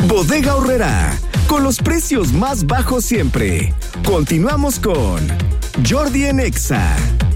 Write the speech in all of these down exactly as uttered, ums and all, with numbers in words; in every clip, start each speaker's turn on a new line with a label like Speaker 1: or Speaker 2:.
Speaker 1: Bodega Aurrerá, con los precios más bajos siempre. Continuamos con Jordi en Exa.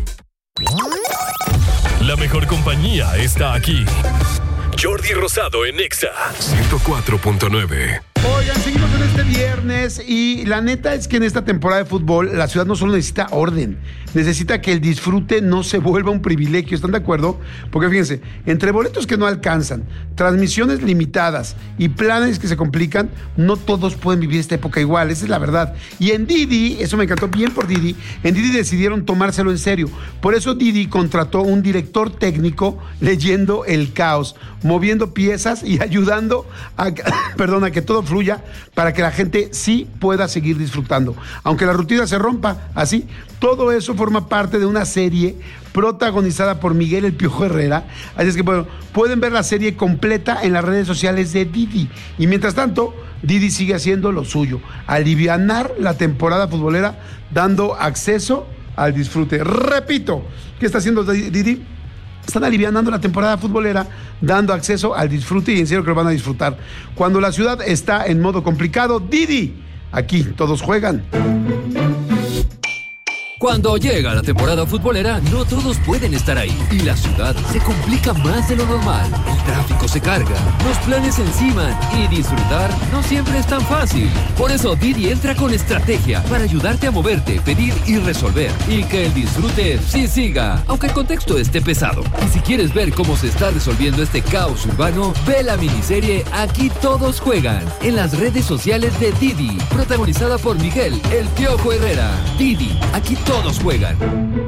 Speaker 2: La mejor compañía está aquí. Jordi Rosado en Exa ciento cuatro punto nueve.
Speaker 3: Oigan, seguimos en este viernes y la neta es que en esta temporada de fútbol la ciudad no solo necesita orden, necesita que el disfrute no se vuelva un privilegio. ¿Están de acuerdo? Porque fíjense, entre boletos que no alcanzan, transmisiones limitadas y planes que se complican, no todos pueden vivir esta época igual, esa es la verdad. Y en Didi, eso me encantó bien por Didi, en Didi decidieron tomárselo en serio. Por eso Didi contrató un director técnico leyendo el caos, moviendo piezas y ayudando a, perdón, a que todo fluya para que la gente sí pueda seguir disfrutando. Aunque la rutina se rompa, así, todo eso forma parte de una serie protagonizada por Miguel El Piojo Herrera. Así es que, bueno, pueden ver la serie completa en las redes sociales de Didi. Y mientras tanto, Didi sigue haciendo lo suyo, alivianar la temporada futbolera, dando acceso al disfrute. Repito, ¿qué está haciendo Didi? Están alivianando la temporada futbolera, dando acceso al disfrute y en serio que lo van a disfrutar. Cuando la ciudad está en modo complicado, Didi, aquí todos juegan.
Speaker 4: Cuando llega la temporada futbolera, no todos pueden estar ahí y la ciudad se complica más de lo normal. El tráfico se carga, los planes se enciman y disfrutar no siempre es tan fácil. Por eso Didi entra con estrategia para ayudarte a moverte, pedir y resolver y que el disfrute sí siga, aunque el contexto esté pesado. Y si quieres ver cómo se está resolviendo este caos urbano, ve la miniserie Aquí Todos Juegan en las redes sociales de Didi, protagonizada por Miguel El Piojo Herrera. Didi, aquí todos juegan.